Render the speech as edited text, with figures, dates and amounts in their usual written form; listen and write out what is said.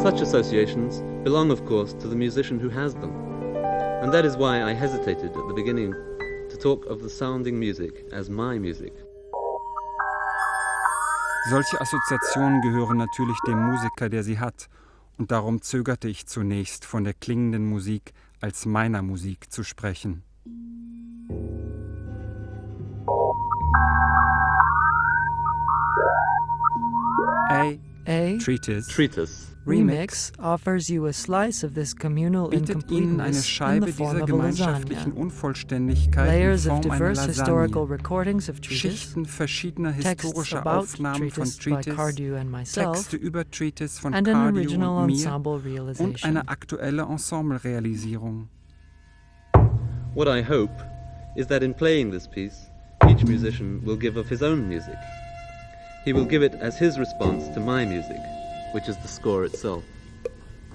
Such associations belong, of course, to the musician who has them. And that is why I hesitated at the beginning to talk of the sounding music as my music. Solche Assoziationen gehören natürlich dem Musiker, der sie hat, und darum zögerte ich zunächst, von der klingenden Musik als meiner Musik zu sprechen. A Treatise Remix offers you a slice of this communal bietet Ihnen eine incompleteness in Scheibe the form dieser of a gemeinschaftlichen lasagna. Unvollständigkeit in Layers of Form einer diverse historical Lasagne. recordings of treatise, Schichten verschiedener texts historischer about Aufnahmen von treatise by Treatise, Cardew and myself, Texte über Treatise von and an Cardew original und mir ensemble und realization. eine aktuelle Ensemblerealisierung. What I hope is that in playing this piece, each musician will give of his own music. He will give it as his response to my music, which is the score itself.